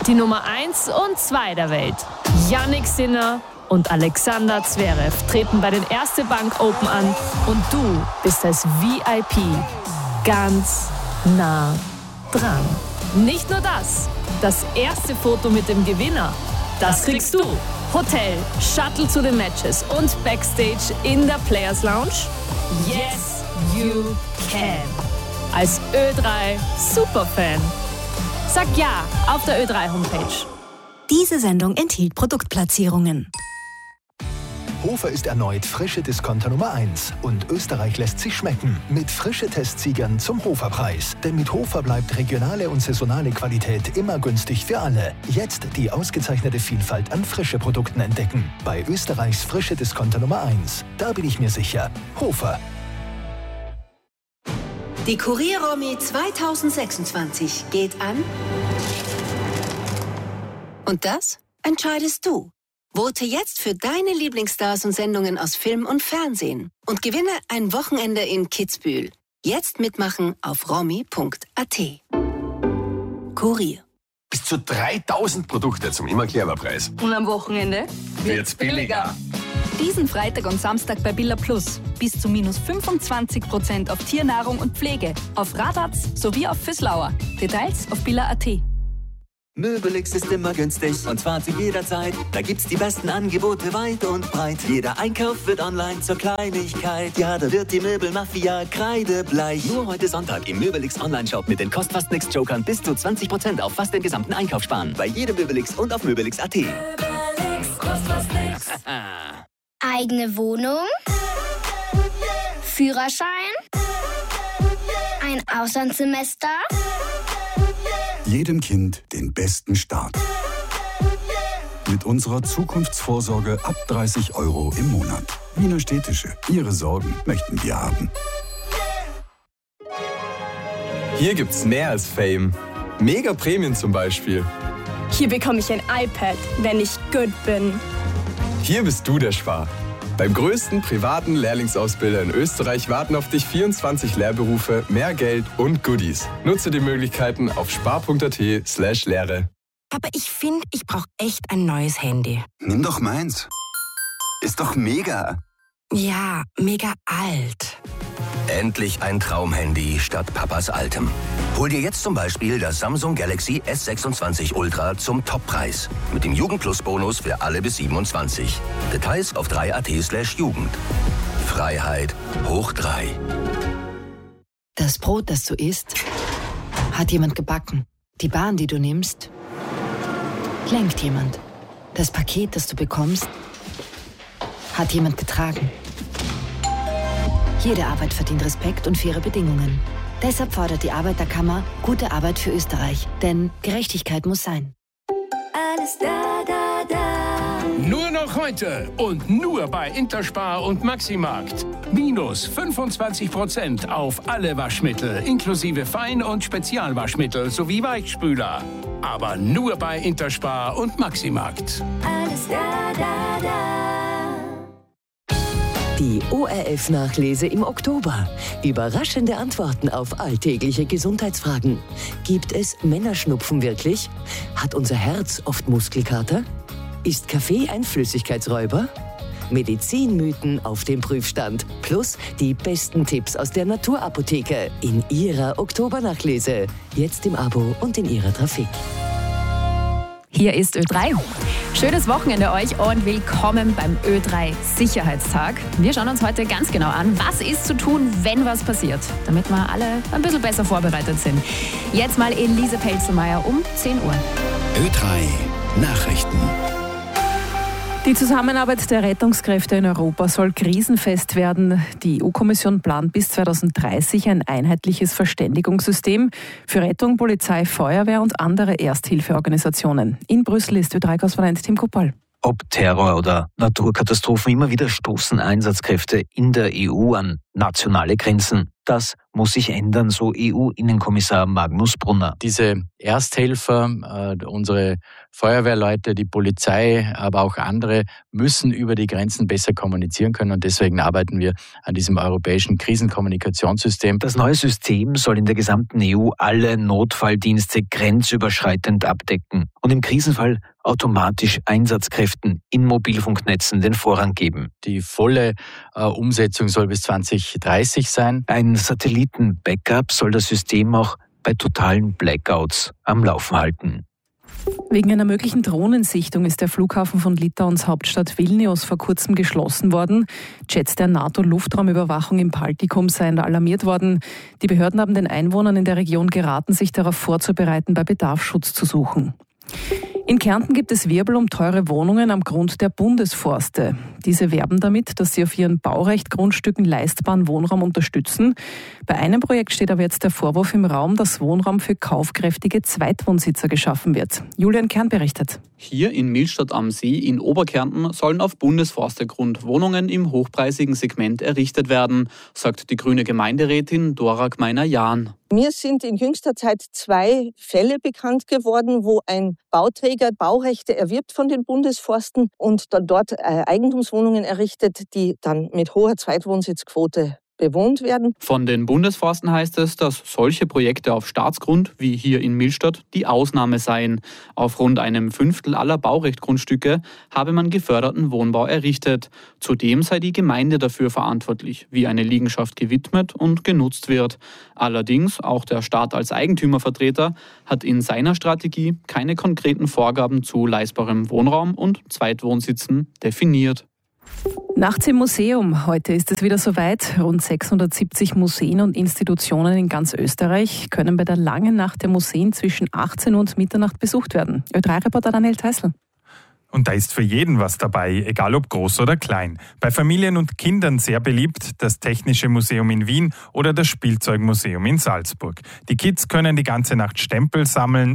Die Nummer 1 und 2 der Welt, Jannik Sinner und Alexander Zverev, treten bei den Erste Bank Open an und du bist als VIP ganz nah dran. Nicht nur das erste Foto mit dem Gewinner, das kriegst du. Hotel, Shuttle zu den Matches und Backstage in der Players Lounge. Yes, you can. Als Ö3 Superfan. Sag ja auf der Ö3 Homepage. Diese Sendung enthielt Produktplatzierungen. Hofer ist erneut frische Discounter Nummer 1 und Österreich lässt sich schmecken mit frische Testsiegern zum Hoferpreis. Denn mit Hofer bleibt regionale und saisonale Qualität immer günstig für alle. Jetzt die ausgezeichnete Vielfalt an frische Produkten entdecken. Bei Österreichs frische Discounter Nummer 1. Da bin ich mir sicher. Hofer. Die Kurier-Romy 2026 geht an. Und das entscheidest du. Vote jetzt für deine Lieblingsstars und Sendungen aus Film und Fernsehen und gewinne ein Wochenende in Kitzbühel. Jetzt mitmachen auf romy.at. Kurier. Bis zu 3000 Produkte zum immer Clever-Preis. Und am Wochenende wird's billiger. Diesen Freitag und Samstag bei Billa Plus. Bis zu minus 25% auf Tiernahrung und Pflege, auf Radatz sowie auf Füßlauer. Details auf billa.at. Möbelix ist immer günstig und zwar zu jeder Zeit. Da gibt's die besten Angebote weit und breit. Jeder Einkauf wird online zur Kleinigkeit. Ja, da wird die Möbelmafia kreidebleich. Nur heute Sonntag im Möbelix Online-Shop mit den Kost-Fast-Nix-Jokern bis zu 20% auf fast den gesamten Einkauf sparen. Bei jedem Möbelix und auf Möbelix.at. Möbelix, kost fast nix. Eigene Wohnung, Führerschein, ein Auslandssemester. Jedem Kind den besten Start. Mit unserer Zukunftsvorsorge ab 30 € im Monat. Wiener Städtische. Ihre Sorgen möchten wir haben. Hier gibt's mehr als Fame. Mega Prämien zum Beispiel. Hier bekomme ich ein iPad, wenn ich gut bin. Hier bist du der Spar. Beim größten privaten Lehrlingsausbilder in Österreich warten auf dich 24 Lehrberufe, mehr Geld und Goodies. Nutze die Möglichkeiten auf spar.at/Lehre. Aber ich finde, ich brauche echt ein neues Handy. Nimm doch meins. Ist doch mega. Ja, mega alt. Endlich ein Traumhandy statt Papas altem. Hol dir jetzt zum Beispiel das Samsung Galaxy S26 Ultra zum Toppreis. Mit dem Jugend-Plus-Bonus für alle bis 27. Details auf 3at/Jugend. Freiheit hoch 3. Das Brot, das du isst, hat jemand gebacken. Die Bahn, die du nimmst, lenkt jemand. Das Paket, das du bekommst, hat jemand getragen. Jede Arbeit verdient Respekt und faire Bedingungen. Deshalb fordert die Arbeiterkammer gute Arbeit für Österreich. Denn Gerechtigkeit muss sein. Alles da, da, da. Nur noch heute und nur bei Interspar und Maximarkt. Minus 25% auf alle Waschmittel, inklusive Fein- und Spezialwaschmittel sowie Weichspüler. Aber nur bei Interspar und Maximarkt. Alles da, da, da. Die ORF-Nachlese im Oktober. Überraschende Antworten auf alltägliche Gesundheitsfragen. Gibt es Männerschnupfen wirklich? Hat unser Herz oft Muskelkater? Ist Kaffee ein Flüssigkeitsräuber? Medizinmythen auf dem Prüfstand. Plus die besten Tipps aus der Naturapotheke in Ihrer Oktobernachlese. Jetzt im Abo und in Ihrer Trafik. Hier ist Ö3. Schönes Wochenende euch und willkommen beim Ö3 Sicherheitstag. Wir schauen uns heute ganz genau an, was ist zu tun, wenn was passiert, damit wir alle ein bisschen besser vorbereitet sind. Jetzt mal Elise Pelzelmeier um 10 Uhr. Ö3 Nachrichten. Die Zusammenarbeit der Rettungskräfte in Europa soll krisenfest werden. Die EU-Kommission plant bis 2030 ein einheitliches Verständigungssystem für Rettung, Polizei, Feuerwehr und andere Ersthilfeorganisationen. In Brüssel ist Ö3-Korrespondent Tim Kuppal. Ob Terror oder Naturkatastrophen, immer wieder stoßen Einsatzkräfte in der EU an nationale Grenzen. Das muss sich ändern, so EU-Innenkommissar Magnus Brunner. Diese Ersthelfer, unsere Feuerwehrleute, die Polizei, aber auch andere müssen über die Grenzen besser kommunizieren können und deswegen arbeiten wir an diesem europäischen Krisenkommunikationssystem. Das neue System soll in der gesamten EU alle Notfalldienste grenzüberschreitend abdecken und im Krisenfall automatisch Einsatzkräften in Mobilfunknetzen den Vorrang geben. Die volle Umsetzung soll bis 2030 sein. Ein Satelliten-Backup soll das System auch bei totalen Blackouts am Laufen halten. Wegen einer möglichen Drohnensichtung ist der Flughafen von Litauens Hauptstadt Vilnius vor kurzem geschlossen worden. Jets der NATO-Luftraumüberwachung im Baltikum seien alarmiert worden. Die Behörden haben den Einwohnern in der Region geraten, sich darauf vorzubereiten, bei Bedarf Schutz zu suchen. In Kärnten gibt es Wirbel um teure Wohnungen am Grund der Bundesforste. Diese werben damit, dass sie auf ihren Baurechtgrundstücken leistbaren Wohnraum unterstützen. Bei einem Projekt steht aber jetzt der Vorwurf im Raum, dass Wohnraum für kaufkräftige Zweitwohnsitzer geschaffen wird. Julian Kern berichtet. Hier in Milstadt am See in Oberkärnten sollen auf Bundesforstegrund Wohnungen im hochpreisigen Segment errichtet werden, sagt die grüne Gemeinderätin Dora Gmeiner-Jahn. Mir sind in jüngster Zeit 2 Fälle bekannt geworden, wo ein Bauträger Baurechte erwirbt von den Bundesforsten und dort Eigentumswohnungen errichtet, die dann mit hoher Zweitwohnsitzquote bewohnt werden. Von den Bundesforsten heißt es, dass solche Projekte auf Staatsgrund, wie hier in Milstadt, die Ausnahme seien. Auf rund einem Fünftel aller Baurechtgrundstücke habe man geförderten Wohnbau errichtet. Zudem sei die Gemeinde dafür verantwortlich, wie eine Liegenschaft gewidmet und genutzt wird. Allerdings, auch der Staat als Eigentümervertreter hat in seiner Strategie keine konkreten Vorgaben zu leistbarem Wohnraum und Zweitwohnsitzen definiert. Nachts im Museum. Heute ist es wieder soweit. Rund 670 Museen und Institutionen in ganz Österreich können bei der langen Nacht der Museen zwischen 18 und Mitternacht besucht werden. Ö3-Reporter Daniel Teisl. Und da ist für jeden was dabei, egal ob groß oder klein. Bei Familien und Kindern sehr beliebt das Technische Museum in Wien oder das Spielzeugmuseum in Salzburg. Die Kids können die ganze Nacht Stempel sammeln,